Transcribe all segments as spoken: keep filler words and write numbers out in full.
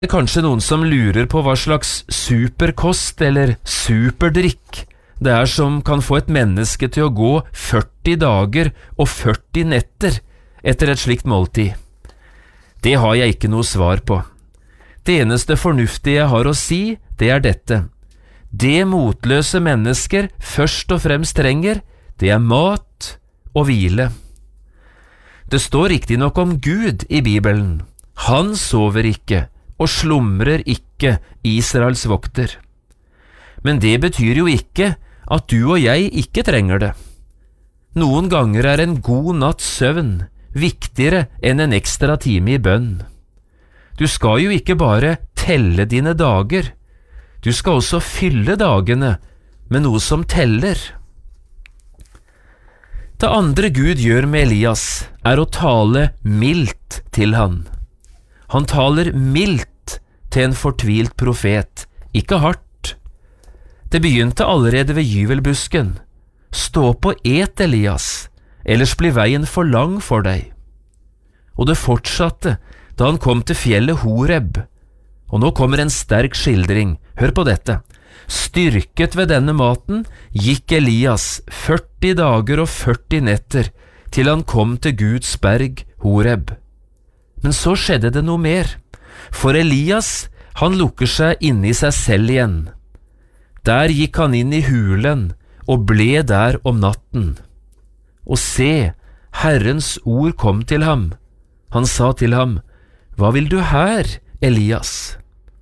Det er kanskje noen som lurer på hva slags superkost eller superdrikk det er som kan få et menneske til å gå førti dager og førti netter etter et slikt måltid. Det har jeg ikke noe svar på. Det eneste fornuftige jeg har å si, det er dette. Det motløse mennesker først og fremst trenger, det er mat og hvile. Det står riktignok om Gud i Bibelen. Han sover ikke og slumrer ikke, Israels vokter. Men det betyr jo ikke at du og jeg ikke trenger det. Noen ganger er en god natts søvn viktigere enn en ekstra time i bønn. Du skal jo ikke bare telle dine dager, du skal også fylle dagene med noe som teller. Det andre Gud gjør med Elias er å tale mildt til han. Han taler mildt til en fortvilt profet, ikke hardt. Det begynte allerede ved gyvelbusken. Stå opp og et, Elias, ellers blir veien for lang for deg. Og det fortsatte da han kom til fjellet Horeb. Og nå kommer en sterk skildring. Hør på dette. Styrket ved denne maten gikk Elias førti dager og førti netter til han kom til Guds berg Horeb. Men så skjedde det noe mer. For Elias, han lukker seg inne i seg selv igjen. Der gikk han inn i hulen og ble der om natten. Og se, Herrens ord kom til ham. Han sa til ham, «Hva vil du her, Elias?»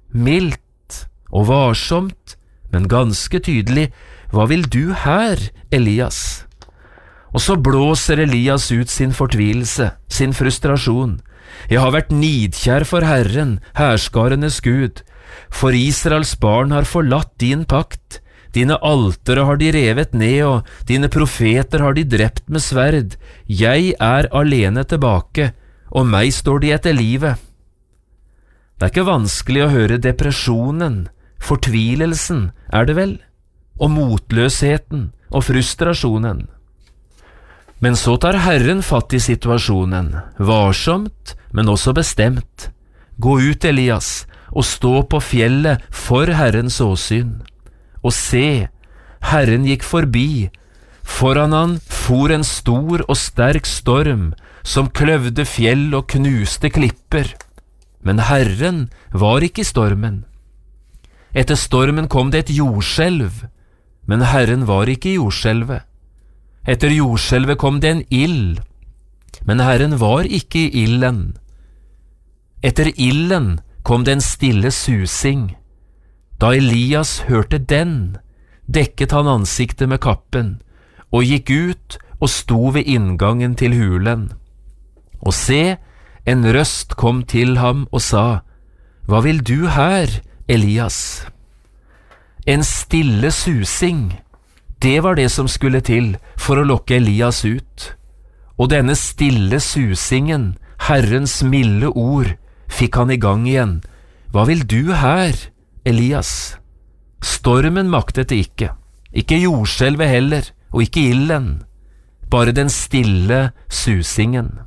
Mildt og varsomt, men ganske tydelig, «Hva vil du her, Elias?» Og så blåser Elias ut sin fortvilelse, sin frustrasjon. «Jeg har vært nidkjær for Herren, herskarenes Gud, for Israels barn har forlatt din pakt. Dine altere har de revet ned, og dine profeter har de drept med sverd. Jeg er alene tilbake, og meg står de etter livet.» Det er ikke vanskelig å høre depresjonen, fortvilelsen, er det vel, og motløsheten og frustrasjonen. Men så tar Herren fatt i situasjonen, varsomt, men også bestemt. Gå ut, Elias, og stå på fjellet for Herrens åsyn. Og se, Herren gikk forbi. Foran han for en stor og sterk storm, som kløvde fjell og knuste klipper. Men Herren var ikke i stormen. Etter stormen kom det et jordskjelv, men Herren var ikke i jordskjelvet. Etter jordskjelvet kom det en ild, men Herren var ikke i ilden. Etter ilden kom det en stille susing. Da Elias hørte den, dekket han ansiktet med kappen, og gikk ut og sto ved inngangen til hulen. Og se, en røst kom til ham og sa, «Hva vil du her, Elias?» En stille susing, det var det som skulle til for å lokke Elias ut. Og denne stille susingen, Herrens milde ord, fikk han i gang igjen. «Hva vil du her, Elias?» Stormen maktet det ikke, ikke jordskjelvet heller, og ikke ilden, bare den stille susingen.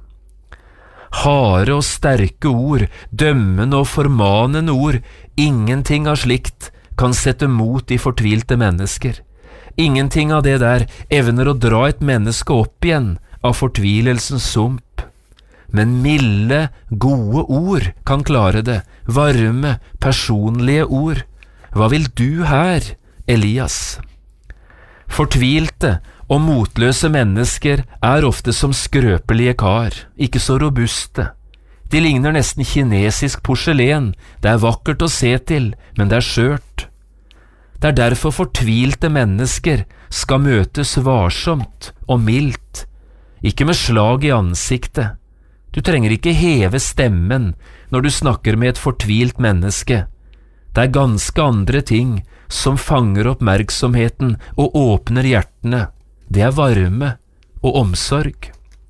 Harde og sterke ord, dømmende og formanende ord, ingenting av slikt kan sette mot i fortvilte mennesker. Ingenting av det der evner å dra et menneske opp igjen av fortvilelsens sump. Men milde, gode ord kan klare det, varme, personlige ord. Hva vil du her, Elias? Fortvilte og motløse mennesker er ofte som skrøpelige kar, ikke så robuste. De ligner nesten kinesisk porselen, det er vakkert å se til, men det er skjørt. Det er derfor fortvilte mennesker skal møtes varsomt og mildt, ikke med slag i ansiktet. Du trenger ikke heve stemmen når du snakker med et fortvilt menneske. Det er ganske andre ting som fanger oppmerksomheten og åpner hjertene. Det er varme og omsorg.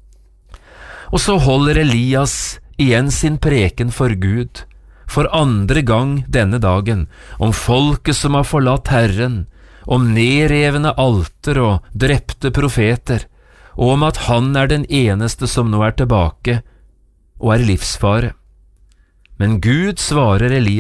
Og så holder Elias igjen sin preken for Gud, for andre gang denne dagen, om folket som har forlatt Herren, om nedrevne alter og drepte profeter, og om at han er den eneste som nå er tilbake og er i livsfare. Men Gud svarer Elias,